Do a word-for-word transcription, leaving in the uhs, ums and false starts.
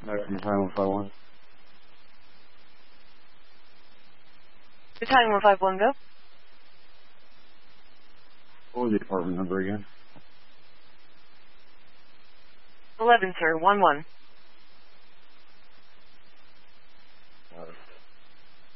Battalion one five one. Battalion one five one, go. What was the department number again? eleven, sir, one one.